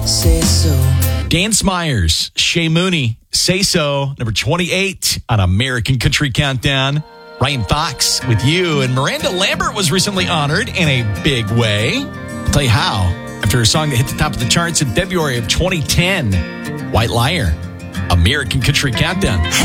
Say so. Dan Smyers, Shay Mooney, Say So, number 28 on American Country Countdown. Ryan Fox with You, and Miranda Lambert was recently honored in a big way. I'll tell you how. After a song that hit the top of the charts in February of 2010, White Liar, American Country Countdown.